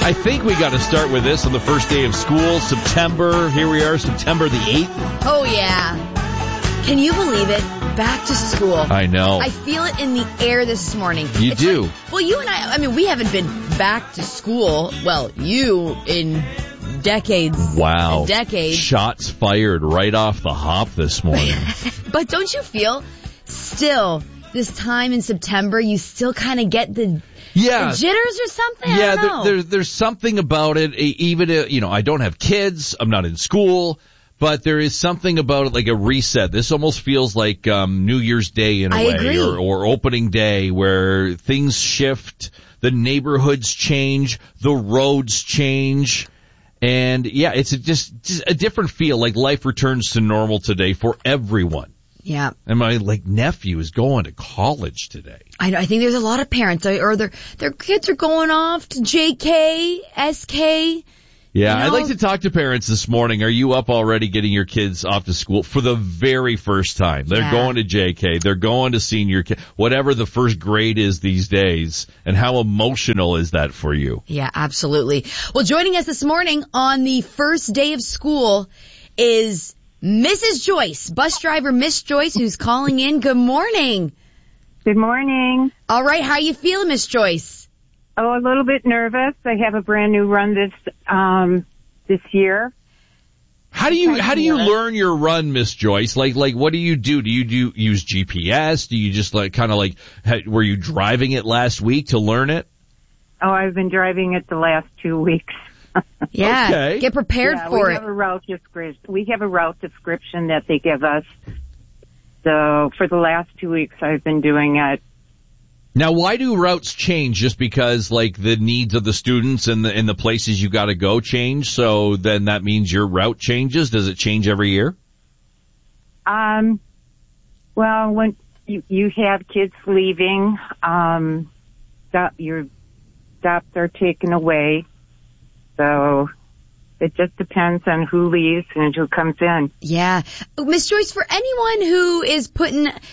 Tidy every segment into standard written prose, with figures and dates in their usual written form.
I think we got to start with this on the first day of school, September. Here we are, September the 8th. Oh, yeah. Can you believe it? Back to school. I know. I feel it in the air this morning. You do. Well, you and I mean, we haven't been back to school. Well, you in decades. Wow. Decades. Shots fired right off the hop this morning. But don't you feel still this time in September, you still kind of get the jitters or something? Yeah, I don't know. there's something about it. Even, I don't have kids. I'm not in school. But there is something about it, like a reset. This almost feels like New Year's Day in a way, agree. or opening day, where things shift, the neighborhoods change, the roads change, and yeah, it's just a different feel. Like life returns to normal today for everyone. Yeah. And my nephew is going to college today. I think there's a lot of parents, or their kids are going off to JK, SK. Yeah, I'd like to talk to parents this morning. Are you up already getting your kids off to school for the very first time? They're going to JK. They're going to senior, whatever the first grade is these days. And how emotional is that for you? Yeah, absolutely. Well, joining us this morning on the first day of school is Mrs. Joyce, bus driver Miss Joyce, who's calling in. Good morning. Good morning. All right, how you feeling, Miss Joyce? Oh, a little bit nervous. I have a brand new run this year. How do you learn your run, Miss Joyce? Like what do you do? Do you use GPS? Do you just were you driving it last week to learn it? Oh, I've been driving it the last 2 weeks. Yeah. Okay. Get prepared for it. We have a route description that they give us. So for the last 2 weeks, I've been doing it. Now, why do routes change? Just because, the needs of the students and the places you got to go change? So then that means your route changes? Does it change every year? Well, when you have kids leaving, your stops are taken away. So it just depends on who leaves and who comes in. Yeah. Miss Joyce, for anyone who is putting, a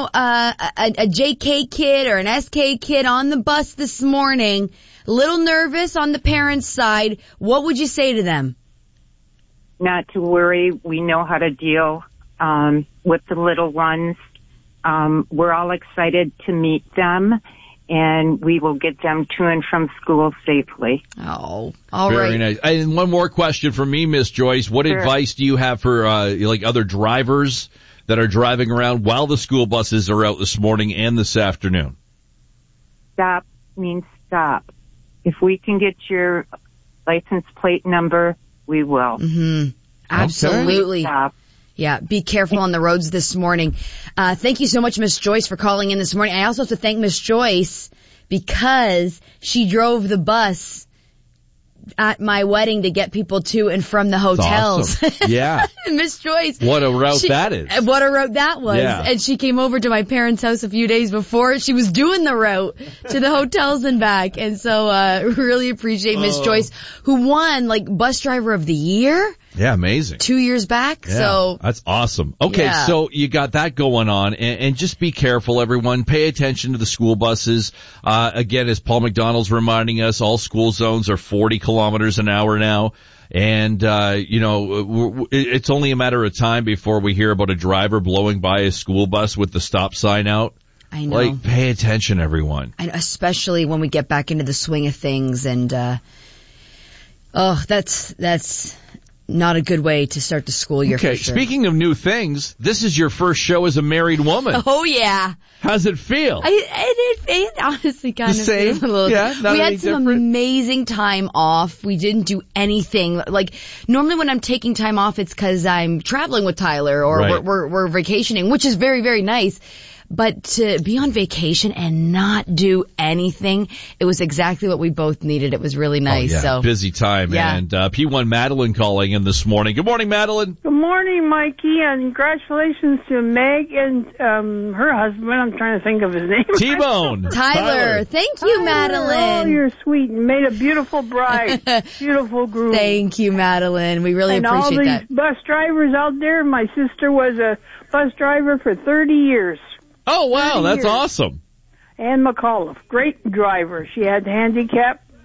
JK kid or an SK kid on the bus this morning, a little nervous on the parents' side, what would you say to them? Not to worry. We know how to deal with the little ones. We're all excited to meet them, and we will get them to and from school safely. Oh, all right. Very nice. And one more question from me, Miss Joyce. What advice do you have for other drivers that are driving around while the school buses are out this morning and this afternoon? Stop means stop. If we can get your license plate number, we will. Mm-hmm. Absolutely. Stop. Yeah, be careful on the roads this morning. Thank you so much, Miss Joyce, for calling in this morning. I also have to thank Miss Joyce because she drove the bus at my wedding to get people to and from the hotels. Awesome. Yeah. Miss Joyce. What a route that is. What a route that was. Yeah. And she came over to my parents' house a few days before. She was doing the route to the hotels and back. And so, really appreciate Miss Joyce, who won, Bus Driver of the Year. Yeah, amazing. 2 years back. Yeah, so that's awesome. Okay, so you got that going on, and just be careful, everyone. Pay attention to the school buses. Again, as Paul McDonald's reminding us, all school zones are 40 kilometers an hour now. And, it's only a matter of time before we hear about a driver blowing by a school bus with the stop sign out. I know. Pay attention, everyone. And especially when we get back into the swing of things, and that's not a good way to start the school year. Okay, for sure. Speaking of new things, this is your first show as a married woman. Oh, yeah. How's it feel? It honestly kind of same? feels a little... Yeah, we had some different? amazing time off. We didn't do anything. Normally when I'm taking time off, it's because I'm traveling with Tyler or Right. we're vacationing, which is very, very nice. But to be on vacation and not do anything, it was exactly what we both needed. It was really nice. Oh, yeah. So busy time. Yeah. And P1 Madeline calling in this morning. Good morning, Madeline. Good morning, Mikey, and congratulations to Meg and her husband. I'm trying to think of his name. T-Bone. Tyler, thank you, Madeline. Oh, you're sweet and made a beautiful bride. Beautiful groom. Thank you, Madeline. We really and appreciate all that. these bus drivers out there. My sister was a bus driver for 30 years. Oh, wow. That's years. awesome. Ann McAuliffe, great driver. She had handicap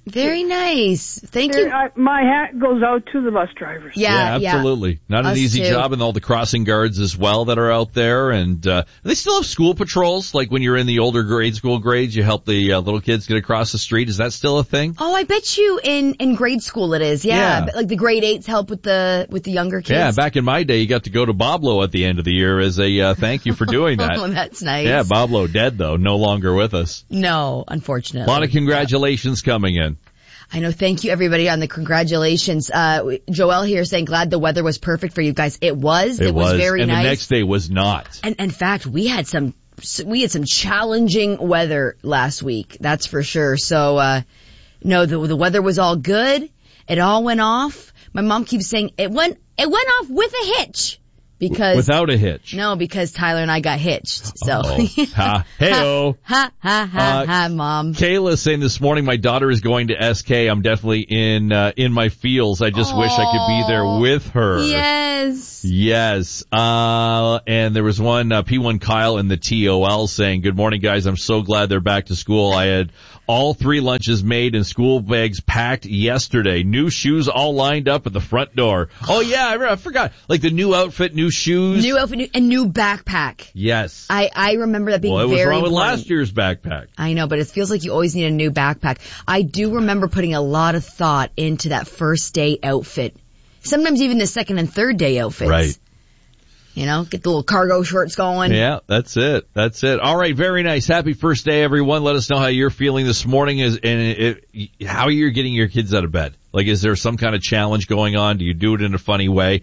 Very nice. Thank you. My hat goes out to the bus drivers. Yeah, absolutely. Not an easy job, and all the crossing guards as well that are out there. And they still have school patrols, like when you're in the older grade school grades, you help the little kids get across the street. Is that still a thing? Oh, I bet you in grade school it is. Yeah. But like the grade 8s help with the younger kids. Yeah, back in my day, you got to go to Boblo at the end of the year as a thank you for doing that. Oh, that's nice. Yeah, Boblo dead though, no longer with us. No, unfortunately. A lot of congratulations coming in. I know. Thank you, everybody, on the congratulations. Joelle here saying glad the weather was perfect for you guys. It was. It was very nice. And the next day was not. And in fact, we had some challenging weather last week. That's for sure. So, no, the weather was all good. It all went off. My mom keeps saying it went off with a hitch. Because without a hitch. No, because Tyler and I got hitched. So Hey-o. Mom. Kayla's saying this morning my daughter is going to SK. I'm definitely in my feels. I just wish I could be there with her. Yes. And there was one P1 Kyle in the TOL saying, "Good morning, guys. I'm so glad they're back to school. I had all 3 lunches made and school bags packed yesterday. New shoes all lined up at the front door." Oh yeah, I forgot. Like the new outfit, new shoes. New outfit, and new backpack. Yes. I remember that being very important. Well, it was wrong with important. last year's backpack. I know, but it feels like you always need a new backpack. I do remember putting a lot of thought into that first day outfit. Sometimes even the second and third day outfits. Right. You know, get the little cargo shorts going. Yeah, that's it. All right, very nice. Happy first day, everyone. Let us know how you're feeling this morning how you're getting your kids out of bed. Like, is there some kind of challenge going on? Do you do it in a funny way?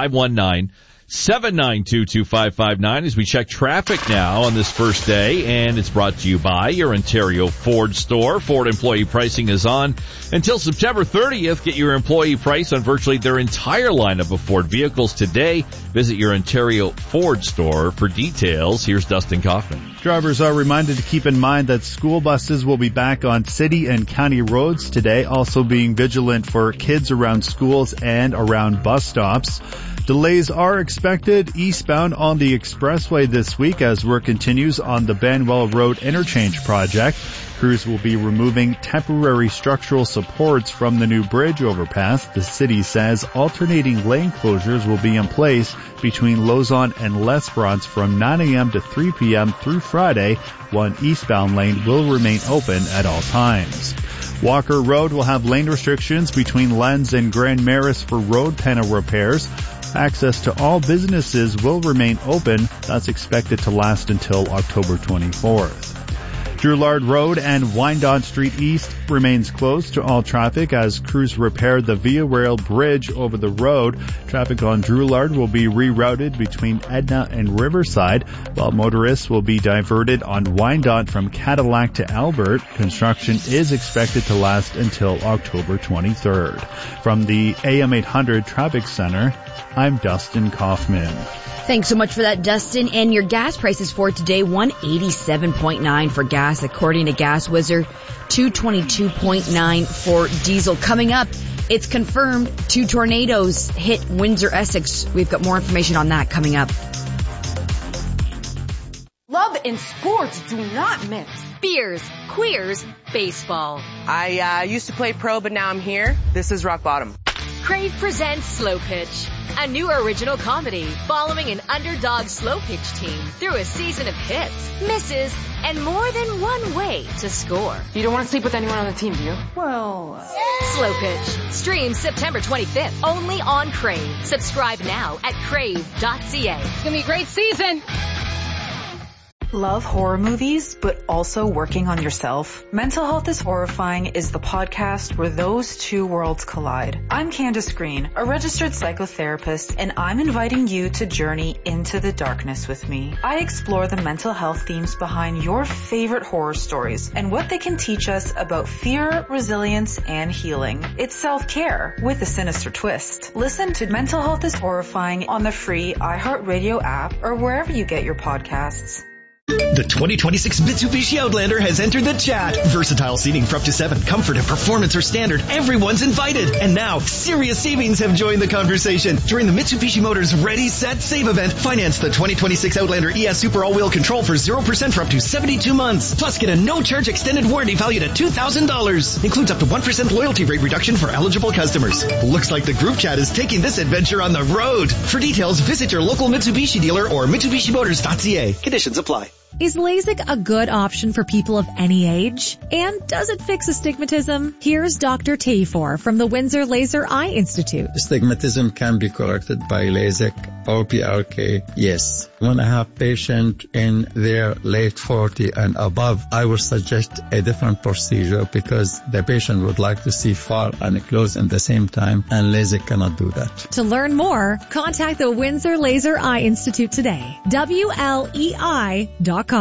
519-792-2559 as we check traffic now on this first day, and it's brought to you by your Ontario Ford store. Ford employee pricing is on until September 30th. Get your employee price on virtually their entire lineup of Ford vehicles today. Visit your Ontario Ford store for details. Here's Dustin Kaufman. Drivers are reminded to keep in mind that school buses will be back on city and county roads today, also being vigilant for kids around schools and around bus stops. Delays are expected eastbound on the expressway this week as work continues on the Banwell Road interchange project. Crews will be removing temporary structural supports from the new bridge overpass. The city says alternating lane closures will be in place between Lauson and L'Esperance from 9 a.m. to 3 p.m. through Friday. One eastbound lane will remain open at all times. Walker Road will have lane restrictions between Lens and Grand Maris for road panel repairs. Access to all businesses will remain open. That's expected to last until October 24th. Drouillard Road and Wyandotte Street East remains closed to all traffic as crews repair the Via Rail bridge over the road. Traffic on Drouillard will be rerouted between Edna and Riverside, while motorists will be diverted on Wyandotte from Cadillac to Albert. Construction is expected to last until October 23rd. From the AM 800 Traffic Center, I'm Dustin Kaufman. Thanks so much for that, Dustin. And your gas prices for today, $187.9 for gas, according to Gas Wizard, $222.9 for diesel. Coming up, it's confirmed 2 tornadoes hit Windsor, Essex. We've got more information on that coming up. Love and sports do not mix. Beers, queers, baseball. I used to play pro, but now I'm here. This is rock bottom. Crave presents Slow Pitch, a new original comedy following an underdog slow pitch team through a season of hits, misses, and more than one way to score. You don't want to sleep with anyone on the team, do you? Well, Slow Pitch streams September 25th only on Crave. Subscribe now at crave.ca. It's gonna be a great season. Love horror movies, but also working on yourself? Mental Health is Horrifying is the podcast where those two worlds collide. I'm Candace Green, a registered psychotherapist, and I'm inviting you to journey into the darkness with me. I explore the mental health themes behind your favorite horror stories and what they can teach us about fear, resilience, and healing. It's self-care with a sinister twist. Listen to Mental Health is Horrifying on the free iHeartRadio app or wherever you get your podcasts. The 2026 Mitsubishi Outlander has entered the chat. Versatile seating for up to 7, comfort and performance are standard. Everyone's invited. And now, serious savings have joined the conversation. During the Mitsubishi Motors Ready, Set, Save event, finance the 2026 Outlander ES Super All-Wheel Control for 0% for up to 72 months. Plus, get a no-charge extended warranty valued at $2,000. Includes up to 1% loyalty rate reduction for eligible customers. Looks like the group chat is taking this adventure on the road. For details, visit your local Mitsubishi dealer or MitsubishiMotors.ca. Conditions apply. Is LASIK a good option for people of any age? And does it fix astigmatism? Here's Dr. Tafor from the Windsor Laser Eye Institute. Astigmatism can be corrected by LASIK or PRK, yes. When I have patient in their late 40 and above, I would suggest a different procedure because the patient would like to see far and close at the same time, and LASIK cannot do that. To learn more, contact the Windsor Laser Eye Institute today. WLEI.com.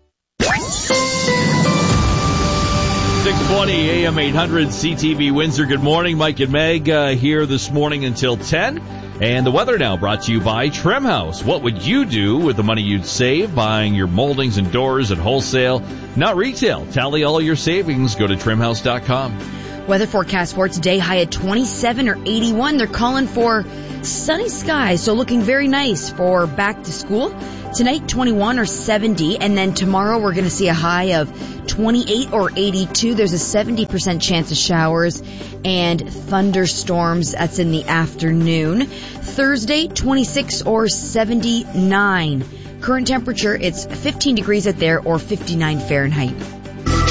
620 AM 800 CTV Windsor. Good morning. Mike and Meg here this morning until 10. And the weather now brought to you by Trim House. What would you do with the money you'd save buying your moldings and doors at wholesale, not retail? Tally all your savings. Go to trimhouse.com. Weather forecast for today, high at 27 or 81. They're calling for sunny skies, so looking very nice for back to school. Tonight, 21 or 70, and then tomorrow we're going to see a high of 28 or 82. There's a 70% chance of showers and thunderstorms. That's in the afternoon. Thursday, 26 or 79. Current temperature, it's 15 degrees out there or 59 Fahrenheit.